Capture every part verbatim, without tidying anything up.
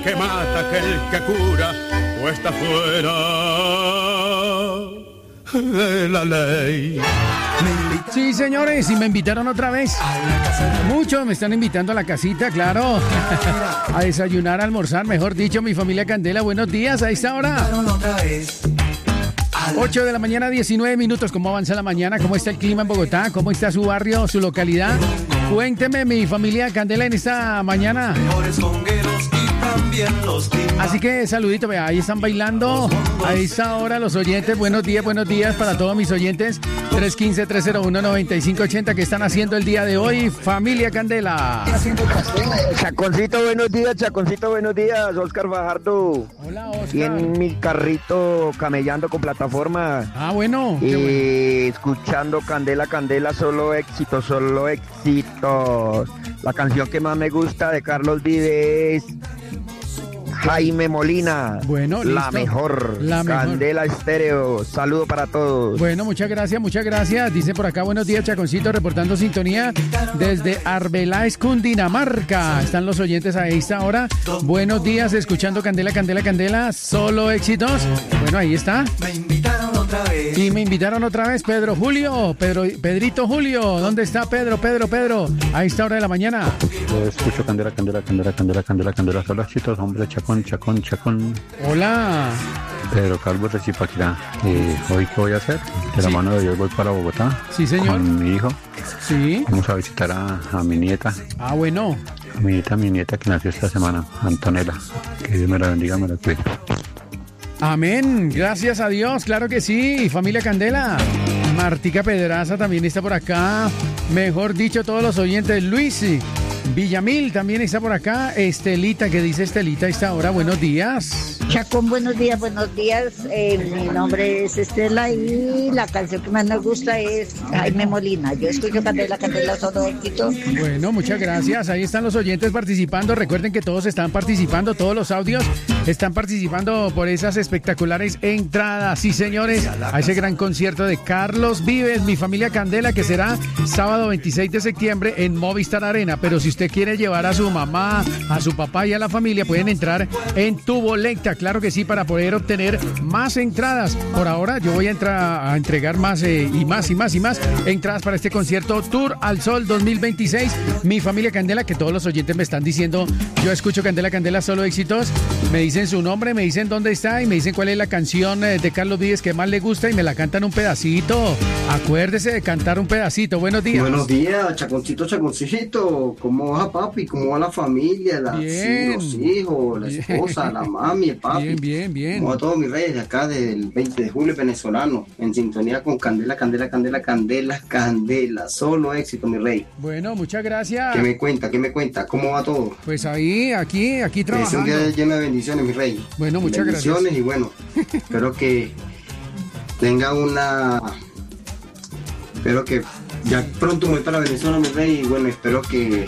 que mata que el que cura, o está fuera de la ley. Sí, señores, y me invitaron otra vez. Muchos me están invitando a la casita, claro. A desayunar, a almorzar, mejor dicho, mi familia Candela. Buenos días a esta hora. ocho de la mañana, diecinueve minutos. ¿Cómo avanza la mañana? ¿Cómo está el clima en Bogotá? ¿Cómo está su barrio, su localidad? Cuénteme, mi familia Candela, en esta mañana. Así que saludito, vea, ahí están bailando a esta hora los oyentes. Buenos días, buenos días para todos mis oyentes. tres uno cinco, tres cero uno, nueve cinco ocho cero. ¿Qué están haciendo el día de hoy, familia Candela? Chaconcito, buenos días, Chaconcito, buenos días. Oscar Fajardo. Hola, Oscar. Y en mi carrito camellando con plataforma. Ah, bueno. Y Qué bueno. escuchando Candela, Candela, solo éxito, solo éxito. La canción que más me gusta de Carlos Vives, Jaime Molina. Bueno, la listo. mejor. La mejor. Candela Estéreo. Saludo para todos. Bueno, muchas gracias, muchas gracias. Dice por acá, buenos días, Chaconcito, reportando sintonía desde Arbeláez, Cundinamarca. Están los oyentes a esta hora. Buenos días, escuchando Candela, Candela, Candela. Solo éxitos. Bueno, ahí está. Me invitaron otra vez. Y me invitaron otra vez, Pedro Julio. Pedro, Pedrito Julio. ¿Dónde está Pedro, Pedro, Pedro? A esta hora de la mañana. Yo escucho Candela, Candela, Candela, Candela, Candela, Candela, solo éxitos, hombre, Chacón, Chacón, Chacón. Hola. Pedro Calvo de Zipaquirá. Eh, ¿Hoy qué voy a hacer? De la Sí. mano de Dios voy para Bogotá. Sí, señor. Con mi hijo. Sí. Vamos a visitar a, a mi nieta. Ah, bueno. A mi nieta, mi nieta que nació esta semana, Antonella. Que Dios me la bendiga, me la cuide. Amén, gracias a Dios, claro que sí, familia Candela. Martica Pedraza también está por acá, mejor dicho, todos los oyentes. Luis Villamil también está por acá. Estelita, ¿qué dice Estelita a esta hora? Buenos días. Chacón, buenos días, buenos días. Eh, mi nombre es Estela y la canción que más me gusta es Jaime Molina. Yo escucho Candela, Candela, solo éxito. Bueno, muchas gracias. Ahí están los oyentes participando. Recuerden que todos están participando, todos los audios están participando por esas espectaculares entradas. Sí, señores, a ese gran concierto de Carlos Vives, mi familia Candela, que será sábado veintiséis de septiembre en Movistar Arena. Pero si usted quiere llevar a su mamá, a su papá y a la familia, pueden entrar en Tu Boleta, claro que sí, para poder obtener más entradas. Por ahora yo voy a entrar a entregar más eh, y más y más y más entradas para este concierto Tour al Sol dos mil veintiséis. Mi familia Candela, que todos los oyentes me están diciendo, yo escucho Candela, Candela, solo éxitos. Me dicen su nombre, me dicen dónde está y me dicen cuál es la canción eh, de Carlos Vives que más le gusta y me la cantan un pedacito. Acuérdese de cantar un pedacito. Buenos días. Buenos días, Chaconcito, Chaconcito. ¿Cómo va, papi? ¿Cómo va la familia? Las, Bien. los hijos, la esposa, la mami, el papi. Bien, bien, bien. ¿Cómo va todos mis reyes de acá del veinte de julio venezolano? En sintonía con Candela, Candela, Candela, Candela, Candela. Solo éxito, mi rey. Bueno, muchas gracias. ¿Qué me cuenta? ¿Qué me cuenta? ¿Cómo va todo? Pues ahí, aquí, aquí Es un trabajando. día lleno de bendiciones, mi rey. Bueno, muchas bendiciones gracias. y bueno, espero que tenga una... Espero que ya pronto me voy para Venezuela, mi rey, y bueno, espero que...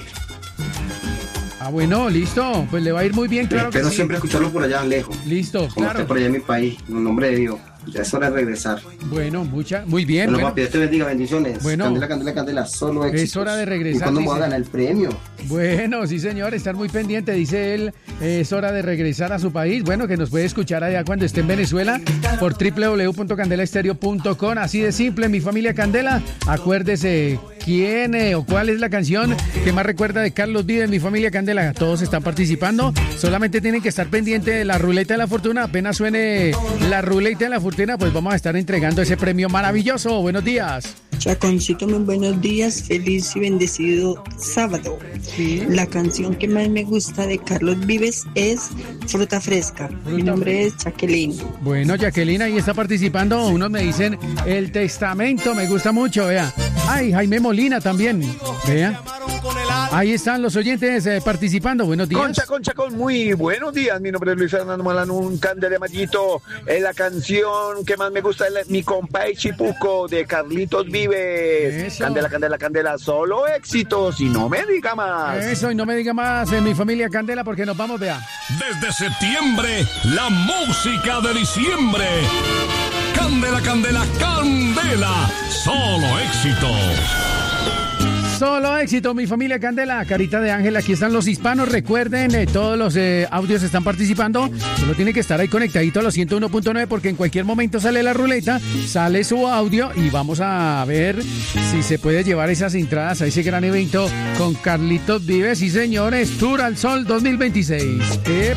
Ah, bueno, listo. Pues le va a ir muy bien, claro espero que sí. siempre escucharlo por allá lejos. Listo, Como claro. esté por allá en mi país, en el nombre de Dios. Ya es hora de regresar. Bueno, mucha, muy bien. Bueno, Bueno, papi, Dios te bendiga, bendiciones. Bueno. Candela, Candela, Candela, solo éxitos. Es hora de regresar, ¿Y cuándo me voy a dice. ganar el premio? bueno, sí, señor, estar muy pendiente, dice él. eh, Es hora de regresar a su país. Bueno, que nos puede escuchar allá cuando esté en Venezuela por doble u doble u doble u punto candela estéreo punto com. Así de simple, mi familia Candela. Acuérdese quién eh, o cuál es la canción que más recuerda de Carlos Vives, mi familia Candela. Todos están participando. Solamente tienen que estar pendientes de la ruleta de la fortuna. Apenas suene la ruleta de la fortuna, pues vamos a estar entregando ese premio maravilloso. Buenos días. Chaconcito, muy buenos días, feliz y bendecido sábado. Sí. La canción que más me gusta de Carlos Vives es Fruta Fresca. Mi nombre es Jacqueline. Bueno, Jacqueline ahí está participando. Unos me dicen El Testamento, me gusta mucho, vea. Ay, Jaime Molina también, vea. Ahí están los oyentes eh, participando. Buenos días. Concha, Concha, con muy buenos días. Mi nombre es Luis Fernando Malano, un Candela Mallito. Es la canción que más me gusta, es Mi Compa y Chipuco de Carlitos Vives. Eso. Candela, Candela, Candela, solo éxitos y no me diga más. Eso, y no me diga más en mi familia Candela porque nos vamos, vea. Desde septiembre, la música de diciembre. Candela, Candela, Candela. Solo éxitos. Solo éxito, mi familia Candela, Carita de Ángel, aquí están los hispanos, recuerden, eh, todos los eh, audios están participando, solo tiene que estar ahí conectadito a los ciento uno punto nueve porque en cualquier momento sale la ruleta, sale su audio y vamos a ver si se puede llevar esas entradas a ese gran evento con Carlitos Vives y señores, Tour al Sol dos mil veintiséis.